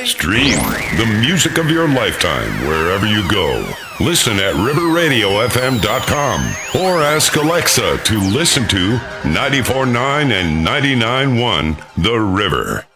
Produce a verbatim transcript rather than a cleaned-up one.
Stream the music of your lifetime wherever you go. Listen at river radio f m dot com or ask Alexa to listen to ninety-four point nine and ninety-nine point one The River.